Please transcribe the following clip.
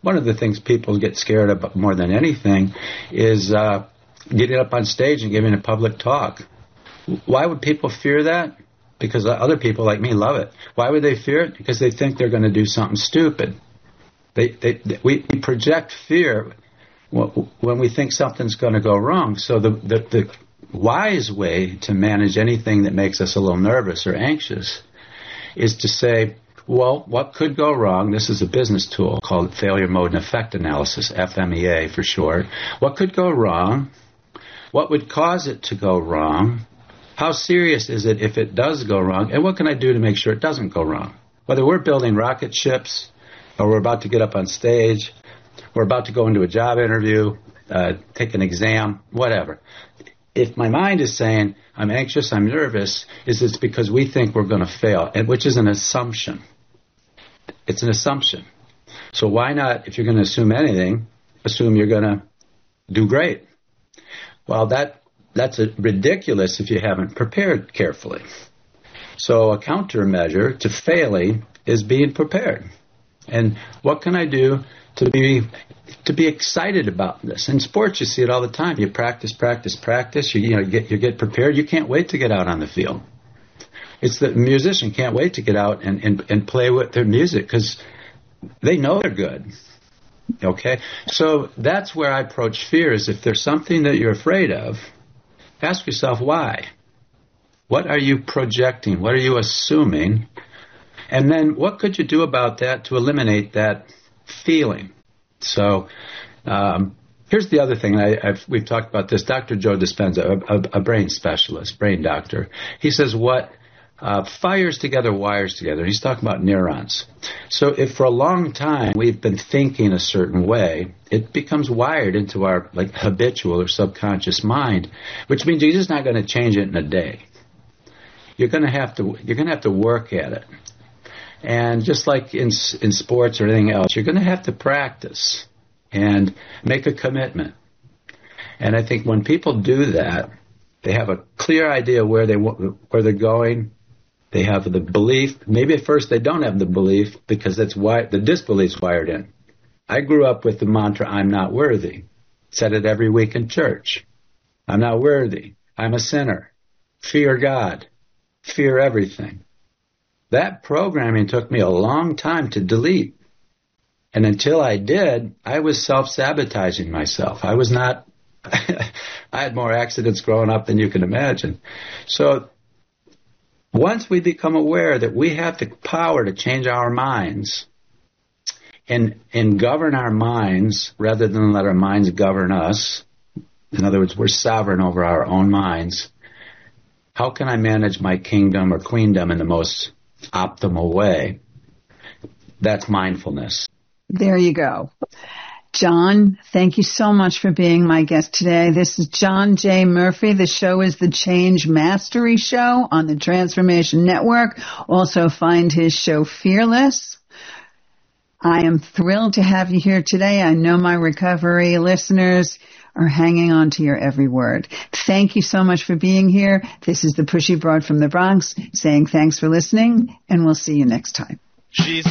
one of the things people get scared of more than anything is getting up on stage and giving a public talk. Why would people fear that? Because other people like me love it. Why would they fear it? Because they think they're going to do something stupid. We project fear when we think something's going to go wrong. So the wise way to manage anything that makes us a little nervous or anxious is to say, well, what could go wrong? This is a business tool called Failure Mode and Effect Analysis, FMEA for short. What could go wrong? What would cause it to go wrong? How serious is it if it does go wrong? And what can I do to make sure it doesn't go wrong? Whether we're building rocket ships, or we're about to get up on stage, we're about to go into a job interview, take an exam, whatever. If my mind is saying, I'm anxious, I'm nervous, it's because we think we're going to fail, which is an assumption. It's an assumption. So why not, if you're going to assume anything, assume you're going to do great? Well, that's ridiculous if you haven't prepared carefully. So a countermeasure to failing is being prepared. And what can I do to be excited about this? In sports, you see it all the time. You practice. You get prepared. You can't wait to get out on the field. It's the musician can't wait to get out and play with their music because they know they're good. Okay? So that's where I approach fear is if there's something that you're afraid of, ask yourself why. What are you projecting? What are you assuming? And then what could you do about that to eliminate that feeling? So here's the other thing. We've talked about this. Dr. Joe Dispenza, a brain specialist, brain doctor, he says what fires together, wires together. He's talking about neurons. So if for a long time we've been thinking a certain way, it becomes wired into our like habitual or subconscious mind, which means you're just not going to change it in a day. You're going to have to work at it. And just like in sports or anything else, you're going to have to practice and make a commitment. And I think when people do that, they have a clear idea where they're going. They have the belief. Maybe at first they don't have the belief because that's why the disbelief's wired in. I grew up with the mantra, I'm not worthy. Said it every week in church. I'm not worthy. I'm a sinner. Fear God. Fear everything. That programming took me a long time to delete. And until I did, I was self-sabotaging myself. I was not, I had more accidents growing up than you can imagine. So once we become aware that we have the power to change our minds and govern our minds rather than let our minds govern us, in other words, we're sovereign over our own minds, how can I manage my kingdom or queendom in the most optimal way? That's mindfulness. There you go. John, thank you so much for being my guest today. This is John J. Murphy. The show is the Change Mastery Show on the Transformation Network. Also find his show Fearless. I am thrilled to have you here today. I know my recovery listeners are hanging on to your every word. Thank you so much for being here. This is the Pushy Broad from the Bronx saying thanks for listening, and we'll see you next time.